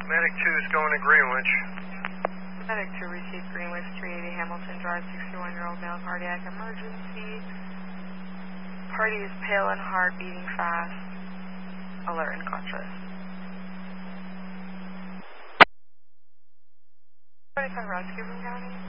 Medic 2 is going to Greenwich. Medic 2 received Greenwich 380 Hamilton Drive, 61-year-old male cardiac emergency. Party is pale and heart beating fast. Alert and conscious. 25 rescue from County.